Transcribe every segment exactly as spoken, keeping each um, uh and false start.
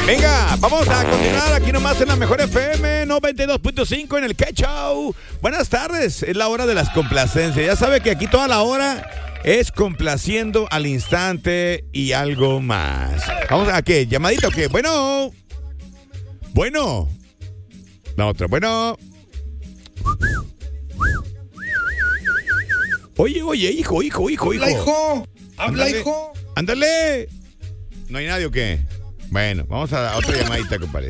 Venga, vamos a continuar aquí nomás en la mejor F M noventa y dos punto cinco en el K-Show. Buenas tardes, es la hora de las complacencias. Ya sabe que aquí toda la hora es complaciendo al instante y algo más. Vamos a qué, llamadita o qué. Bueno, bueno, la otra, bueno. Oye, oye, hijo, hijo, hijo, hijo. Habla, hijo. Habla, Ándale. hijo. Ándale. ¿No hay nadie o qué? Bueno, vamos a otra llamadita, compadre.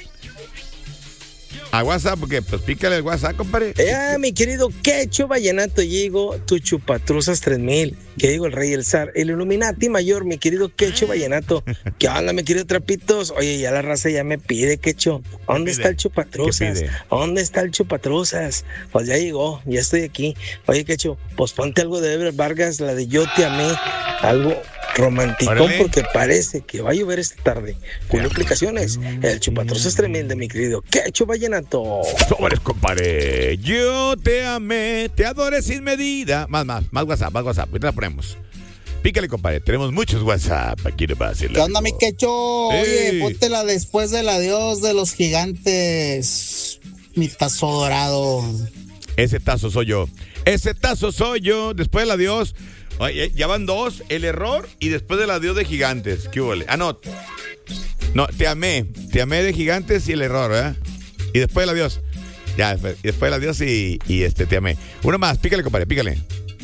A WhatsApp, porque pues pícale el WhatsApp, compadre. Eh, mi querido Quecho Vallenato, llego tu chupatruzas tres mil, que digo el rey, el zar, el Illuminati mayor, mi querido Quecho Vallenato. ¿Qué onda, mi querido Trapitos? Oye, ya la raza ya me pide, Quecho. ¿Dónde está el chupatruzas? ¿Dónde está el chupatruzas? Pues ya llegó, ya estoy aquí. Oye, Quecho, pues ponte algo de Ever Vargas, la de Yo Te Amé, algo romanticón, Órale. porque parece que va a llover esta tarde. Julio Aplicaciones, el chupatruzas tremendo, mi querido Quecho Vallenato. Sobres, compadre. Yo te amé, te adoré sin medida. Más, más, más WhatsApp, más WhatsApp. Ahorita la ponemos. Pícale, compadre. Tenemos muchos WhatsApp. Aquí no va a decirle. ¿Qué onda, mi Quecho? Oye, Ey. póntela después del adiós de los gigantes. Mi tazo dorado. Ese tazo soy yo. Ese tazo soy yo. Después del adiós. Oye, ya van dos. El error y después del adiós de gigantes. ¿Qué hubo? Ah, no. No, te amé. Te amé de gigantes y el error, ¿verdad? Y después del adiós. Ya, después, y después del adiós y, y este, te amé. Uno más. Pícale, compadre. Pícale.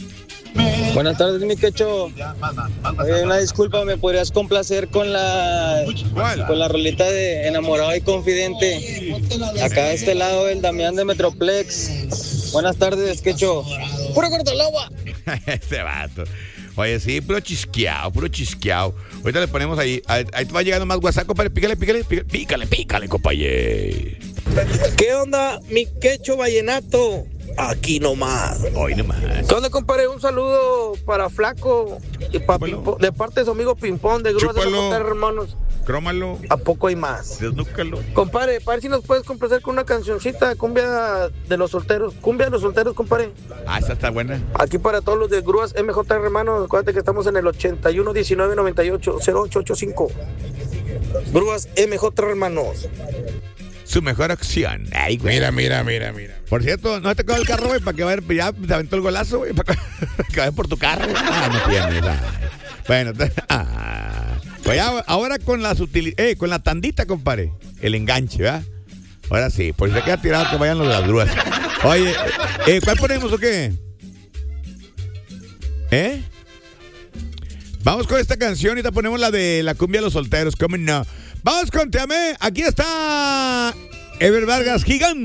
Buenas tardes, mi Quecho. Oye, una disculpa, ¿me podrías complacer con la ¿Cuál? con la rolita de Enamorado y Confidente? Acá de este lado, el Damián de Metroplex. Buenas tardes, Quecho. ¡Puro cortaloba! Este vato. Oye, sí, puro chisqueado, puro chisqueado. Ahorita le ponemos ahí. Ahí, ahí te va llegando más WhatsApp, compadre. Pícale, pícale, pícale, pícale, pícale, compadre. ¿Qué onda, mi Quecho Vallenato? Aquí nomás. Hoy nomás. ¿Qué onda, compadre? Un saludo para Flaco y para Chúpalo. Pimpón, de parte de su amigo Pimpón de Grúas de Chúpalo. Monterrey, hermanos. Crómalo, ¿A poco hay más? desnúcalo. Compadre, para ver si nos puedes complacer con una cancioncita, cumbia de los solteros. Cumbia de los solteros, compadre. Ah, esa está buena. Aquí para todos los de Grúas M J R, hermanos. Acuérdate que estamos en el ochenta y uno diecinueve noventa y ocho cero ocho ochenta y cinco. Grúas M J R, hermanos. Su mejor opción. Ay, güey. Mira, mira, mira, mira. Por cierto, no te quedó el carro, güey, para que vaya, ya te aventó el golazo, güey, para que, que vaya por tu carro. Ah, no tienes. Ay. Bueno, te- ah. Pues ya, ahora con la sutil, eh, con la tandita, compadre. El enganche, ¿verdad? Ahora sí, por si se queda tirado, que vayan los de las grúas. Oye, eh, ¿cuál ponemos o qué? ¿Eh? Vamos con esta canción y te ponemos la de la cumbia de los solteros, ¿cómo no? Vamos con Te Amé, aquí está Ever Vargas, gigante.